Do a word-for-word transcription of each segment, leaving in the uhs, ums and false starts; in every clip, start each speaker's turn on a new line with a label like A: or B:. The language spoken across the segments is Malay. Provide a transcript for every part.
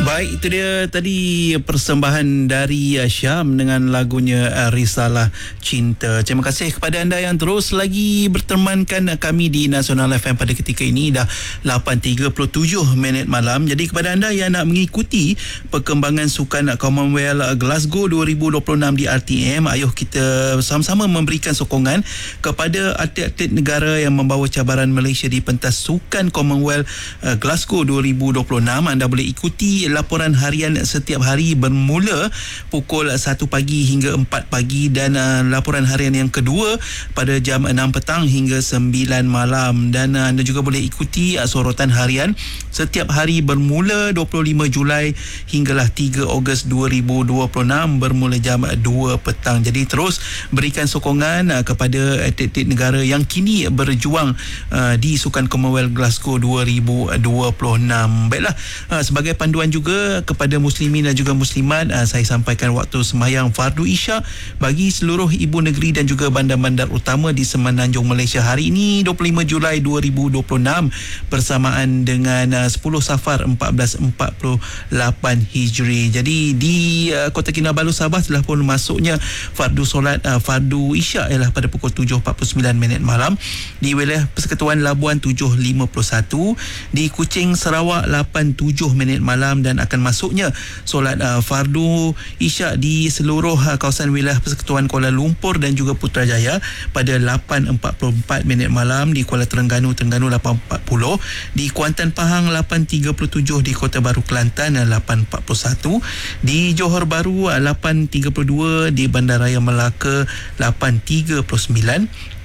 A: Baik, itu dia tadi persembahan dari uh, Syam dengan lagunya uh, Risalah Cinta. Terima kasih kepada anda yang terus lagi bertemankan uh, kami di Nasional F M pada ketika ini. Dah lapan tiga puluh tujuh minit malam. Jadi kepada anda yang nak mengikuti perkembangan sukan uh, Commonwealth uh, Glasgow dua ribu dua puluh enam di R T M, ayuh kita sama-sama memberikan sokongan kepada atlet-atlet negara yang membawa cabaran Malaysia di pentas sukan Commonwealth uh, Glasgow dua ribu dua puluh enam. Anda boleh ikuti laporan harian setiap hari bermula pukul satu pagi hingga empat pagi dan uh, laporan harian yang kedua pada jam enam petang hingga sembilan malam. Dan uh, anda juga boleh ikuti uh, sorotan harian setiap hari bermula dua puluh lima Julai hinggalah tiga Ogos dua ribu dua puluh enam bermula jam dua petang. Jadi terus berikan sokongan uh, kepada atlet-atlet negara yang kini berjuang uh, di Sukan Commonwealth Glasgow dua ribu dua puluh enam. Baiklah, uh, sebagai panduan juga kepada muslimin dan juga muslimat, uh, saya sampaikan waktu sembahyang fardu Isyak bagi seluruh ibu negeri dan juga bandar-bandar utama di Semenanjung Malaysia hari ini dua puluh lima Julai dua ribu dua puluh enam bersamaan dengan uh, sepuluh Safar empat belas empat puluh lapan Hijri. Jadi di uh, Kota Kinabalu Sabah telah pun masuknya fardu solat uh, fardu Isyak ialah pada pukul tujuh empat puluh sembilan minit malam. Di wilayah Persekutuan Labuan tujuh lima puluh satu, di Kuching Sarawak lapan tujuh minit malam, dan akan masuknya solat uh, fardu Isyak di seluruh uh, kawasan wilayah Persekutuan Kuala Lumpur dan juga Putrajaya pada lapan empat puluh empat minit malam. Di Kuala Terengganu Terengganu lapan empat puluh, di Kuantan Pahang lapan tiga puluh tujuh, di Kota Baru Kelantan uh, lapan empat puluh satu, di Johor Bahru uh, lapan tiga puluh dua, di Bandaraya Melaka lapan tiga puluh sembilan,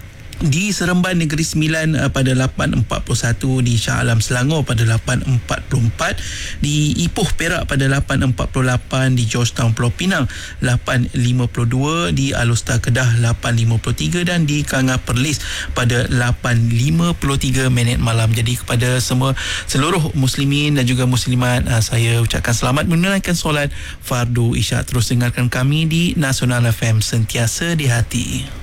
A: di Seremban Negeri Sembilan uh, pada lapan empat puluh satu, di Shah Alam Selangor pada lapan empat puluh empat, di Ipoh Perak pada lapan empat puluh lapan, di Georgetown Pulau Pinang lapan lima puluh dua, di Alustar Kedah lapan lima puluh tiga, dan di Kanga Perlis pada lapan lima puluh tiga minit malam. Jadi kepada semua seluruh muslimin dan juga muslimat, uh, saya ucapkan selamat menunaikan solat fardu Isyak. Terus dengarkan kami di Nasional F M, sentiasa di hati.